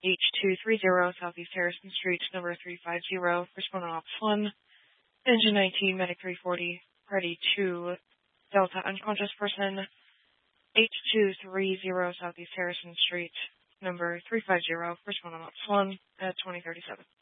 H230 Southeast Harrison Street, number 350, respondent Ops 1. Engine 19, Medic 340, ready to Delta unconscious person. H230 Southeast Harrison Street, number 350, respondent Ops 1 at 2037.